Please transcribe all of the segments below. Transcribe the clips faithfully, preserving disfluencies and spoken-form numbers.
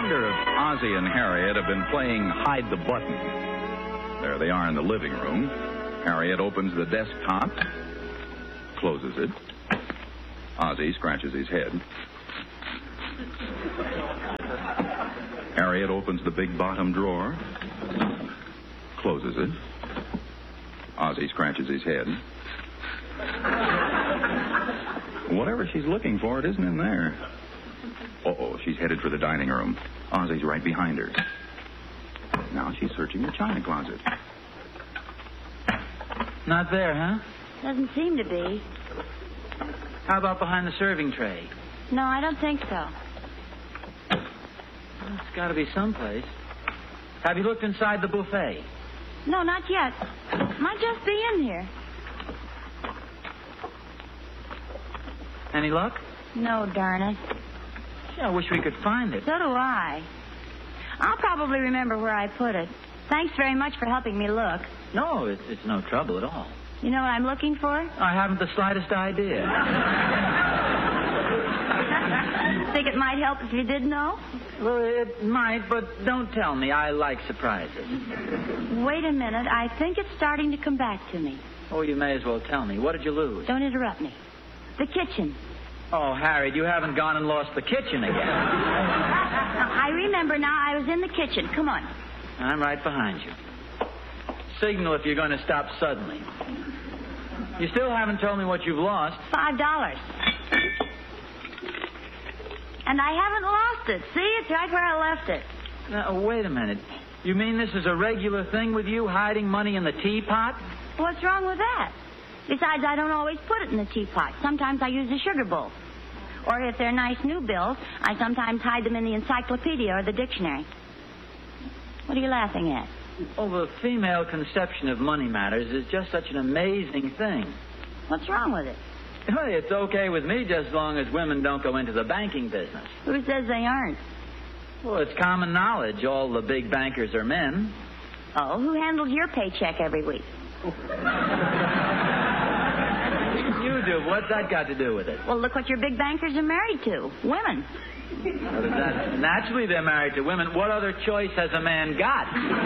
wonder if Ozzie and Harriet have been playing hide the button. There they are in the living room. Harriet opens the desktop, closes it. Ozzie scratches his head. Harriet opens the big bottom drawer, closes it. Ozzie scratches his head. Whatever she's looking for, it isn't in there. Uh-oh, she's headed for the dining room. Ozzie's right behind her. Now she's searching the china closet. Not there, huh? Doesn't seem to be. How about behind the serving tray? No, I don't think so. Well, it's got to be someplace. Have you looked inside the buffet? No, not yet. Might just be in here. Any luck? No, darn it. Gee, I wish we could find it. So do I. I'll probably remember where I put it. Thanks very much for helping me look. No, it's, it's no trouble at all. You know what I'm looking for? I haven't the slightest idea. Think it might help if you did know? Well, it might, but don't tell me. I like surprises. Wait a minute. I think it's starting to come back to me. Oh, you may as well tell me. What did you lose? Don't interrupt me. The kitchen. Oh, Harry, you haven't gone and lost the kitchen again. I remember now. I was in the kitchen. Come on. I'm right behind you. Signal if you're going to stop suddenly. You still haven't told me what you've lost. Five dollars. And I haven't lost it. See, it's right where I left it. Now, wait a minute. You mean this is a regular thing with you, hiding money in the teapot? What's wrong with that? Besides, I don't always put it in the teapot. Sometimes I use the sugar bowl. Or if they're nice new bills, I sometimes hide them in the encyclopedia or the dictionary. What are you laughing at? Oh, the female conception of money matters is just such an amazing thing. What's wrong with it? Hey, it's okay with me just as long as women don't go into the banking business. Who says they aren't? Well, it's common knowledge. All the big bankers are men. Oh, who handles your paycheck every week? You do. What's that got to do with it? Well, look what your big bankers are married to. Women. Well, that, naturally, they're married to women. What other choice has a man got?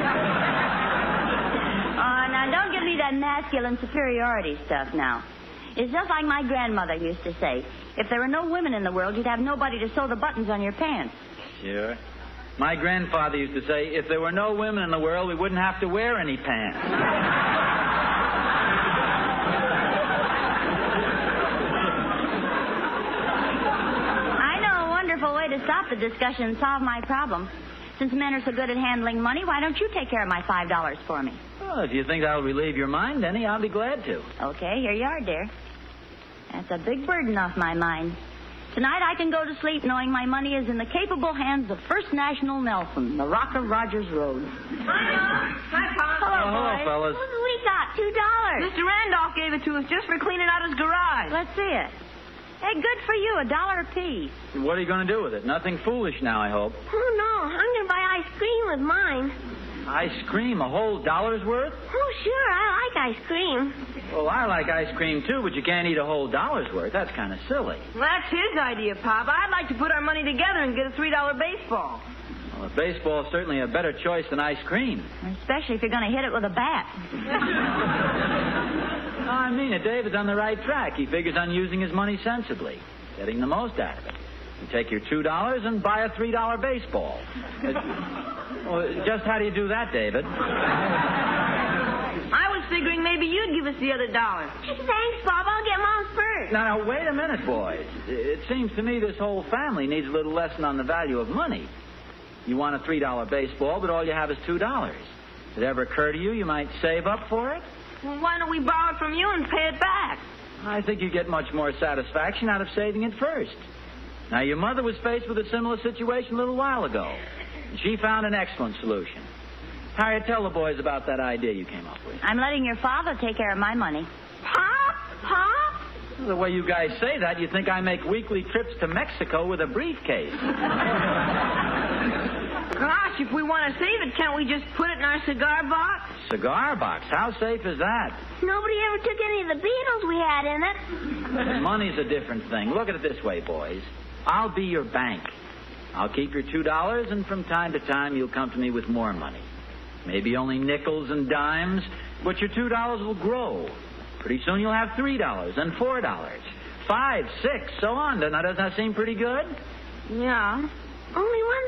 Oh, now, don't give me that masculine superiority stuff now. It's just like my grandmother used to say. If there were no women in the world, you'd have nobody to sew the buttons on your pants. Sure. My grandfather used to say, if there were no women in the world, we wouldn't have to wear any pants. I know a wonderful way to stop the discussion and solve my problem. Since men are so good at handling money, why don't you take care of my five dollars for me? Well, if you think that'll relieve your mind, Denny, I'll be glad to. Okay, here you are, dear. That's a big burden off my mind. Tonight I can go to sleep knowing my money is in the capable hands of First National Nelson, the Rock of Rogers Road. Hi, Mom. Hi, Pop. Hello, Oh, hello, boys. fellas. What have we got? Two dollars. Mister Randolph gave it to us just for cleaning out his garage. Let's see it. Hey, good for you, a dollar apiece. What are you going to do with it? Nothing foolish now, I hope. Oh, no. I'm going to buy ice cream with mine. Ice cream? A whole dollar's worth? Oh, sure. I like ice cream. Well, I like ice cream, too, but you can't eat a whole dollar's worth. That's kind of silly. Well, that's his idea, Pop. I'd like to put our money together and get a three dollar baseball. Well, baseball is certainly a better choice than ice cream. Especially if you're going to hit it with a bat. No, I mean it. David's on the right track. He figures on using his money sensibly, getting the most out of it. You take your two dollars and buy a three dollar baseball. Uh, well, just how do you do that, David? I was figuring maybe you'd give us the other dollar. Thanks, Bob. I'll get Mom's first. Now, now, wait a minute, boys. It seems to me this whole family needs a little lesson on the value of money. You want a three dollar baseball, but all you have is two dollars. Did it ever occur to you you might save up for it? Well, why don't we borrow it from you and pay it back? I think you get much more satisfaction out of saving it first. Now, your mother was faced with a similar situation a little while ago, and she found an excellent solution. Harriet, tell the boys about that idea you came up with. I'm letting your father take care of my money. Pop? Pop? The way you guys say that, you think I make weekly trips to Mexico with a briefcase. Gosh, if we want to save it, can't we just put it in our cigar box? Cigar box? How safe is that? Nobody ever took any of the beetles we had in it. Money's a different thing. Look at it this way, boys. I'll be your bank. I'll keep your two dollars, and from time to time you'll come to me with more money. Maybe only nickels and dimes, but your two dollars will grow. Pretty soon you'll have three dollars and four dollars, five, six, so on. Now, doesn't that seem pretty good? Yeah. Only one